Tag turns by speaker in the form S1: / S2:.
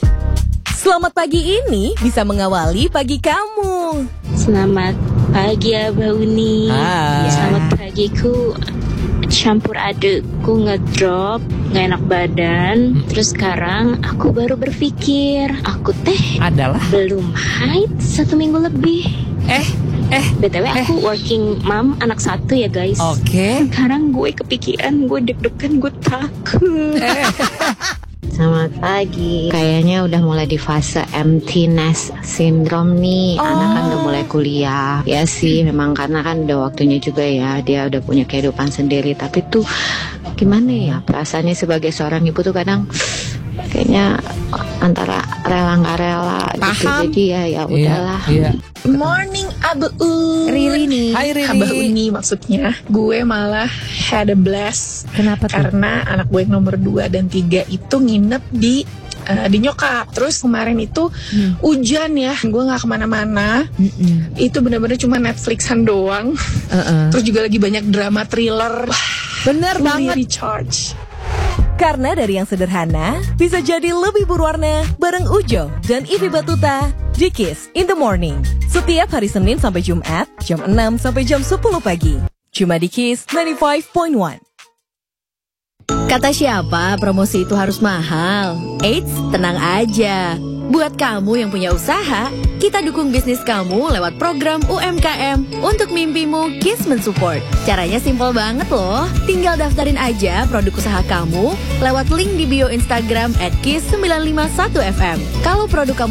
S1: Selamat pagi ini bisa mengawali pagi kamu.
S2: Selamat pagi Abah Uni.
S1: Hai.
S2: Selamat pagiku campur aduk. Ku ngedrop, gak enak badan. Terus sekarang aku baru berpikir, aku
S3: adalah
S2: belum haid 1 minggu lebih. BTW aku working mom anak 1 ya guys.
S3: Oke.
S2: Sekarang gue kepikiran, gue deg-degan, gue takut.
S4: Selamat pagi. Kayaknya udah mulai di fase empty nest syndrome nih. Anak kan udah mulai kuliah. Ya sih, memang karena kan udah waktunya juga ya. Dia udah punya kehidupan sendiri. Tapi tuh gimana ya, perasaannya sebagai seorang ibu tuh kadang kayaknya antara rela nggak rela gitu. Jadi ya udahlah.
S3: Iya.
S5: Morning Abu
S1: Riri nih.
S3: Hai Riri.
S5: Abah Uni maksudnya. Gue malah had a blast.
S1: Kenapa tuh?
S5: Karena anak gue yang nomor 2 dan 3 itu nginep di nyokap. Terus kemarin itu hujan ya, gue gak kemana-mana. Itu benar-benar cuma Netflixan doang. Terus juga lagi banyak drama thriller.
S1: Bener
S5: Fully
S1: banget.
S5: recharge.
S1: Karena dari yang sederhana bisa jadi lebih berwarna bareng Ujo dan Ivi Batuta di Kiss in the Morning. Setiap hari Senin sampai Jumat jam 6 sampai jam 10 pagi. Cuma di Kiss 95.1.
S6: Kata siapa promosi itu harus mahal? Eits, tenang aja. Buat kamu yang punya usaha, kita dukung bisnis kamu lewat program UMKM. Untuk mimpimu, Kiss mensupport. Caranya simpel banget loh. Tinggal daftarin aja produk usaha kamu lewat link di bio Instagram @kiss951fm. Kalau produk kamu